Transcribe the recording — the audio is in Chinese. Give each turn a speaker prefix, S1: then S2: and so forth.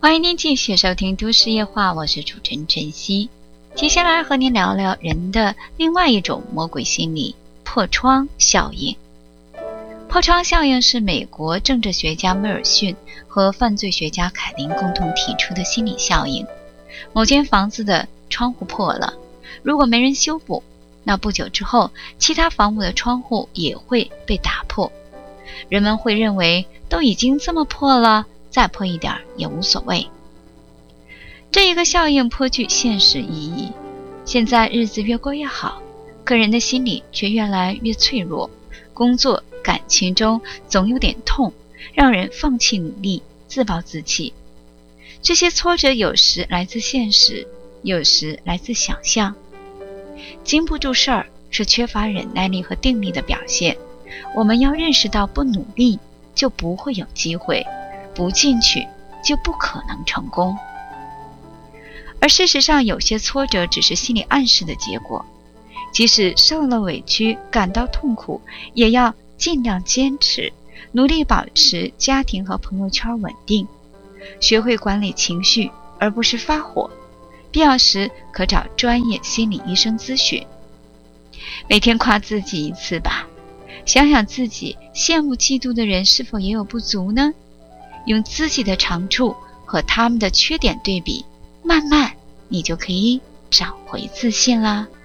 S1: 欢迎您继续收听都市夜话，我是主持人晨曦。接下来和您聊聊人的另外一种魔鬼心理——破窗效应。破窗效应是美国政治学家威尔逊和犯罪学家凯林共同提出的心理效应。某间房子的窗户破了，如果没人修补，那不久之后，其他房屋的窗户也会被打破。人们会认为都已经这么破了，再破一点也无所谓。这一个效应颇具现实意义。现在日子越过越好，个人的心理却越来越脆弱，工作、感情中总有点痛，让人放弃努力，自暴自弃。这些挫折有时来自现实，有时来自想象。经不住事儿是缺乏忍耐力和定力的表现。我们要认识到，不努力就不会有机会，不进取就不可能成功。而事实上，有些挫折只是心理暗示的结果，即使受了委屈，感到痛苦，也要尽量坚持，努力保持家庭和朋友圈稳定，学会管理情绪，而不是发火。必要时可找专业心理医生咨询。每天夸自己一次吧，想想自己羡慕嫉妒的人是否也有不足呢？用自己的长处和他们的缺点对比，慢慢你就可以找回自信啦。